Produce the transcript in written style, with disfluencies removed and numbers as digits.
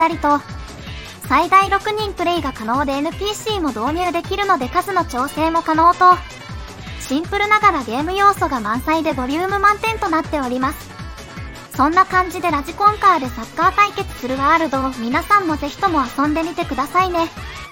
たりと、最大6人プレイが可能で NPC も導入できるので数の調整も可能と、シンプルながらゲーム要素が満載でボリューム満点となっております。そんな感じでラジコンカーでサッカー対決するワールドを皆さんもぜひとも遊んでみてくださいね。